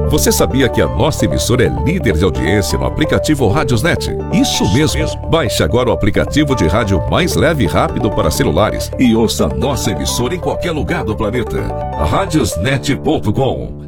Você sabia que a nossa emissora é líder de audiência no aplicativo Radiosnet? Isso mesmo. Baixe agora o aplicativo de rádio mais leve e rápido para celulares e ouça a nossa emissora em qualquer lugar do planeta. Radiosnet.com.